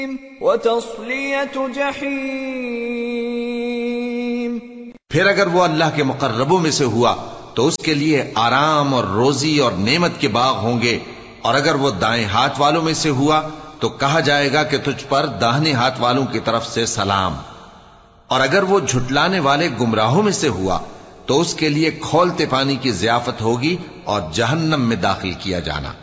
वतस्लियतु जहीम। फिर अगर वो अल्लाह के मुकर्रबों में से हुआ तो उसके लिए आराम और रोजी और नेमत के बाग होंगे, और अगर वो दाएं हाथ वालों में से हुआ तो कहा जाएगा कि तुझ पर दाहिने हाथ वालों की तरफ से सलाम। और अगर वो झुटलाने वाले गुमराहों में से हुआ तो उसके लिए खौलते पानी की ज़ियाफत होगी और जहन्नम में दाखिल किया जाना।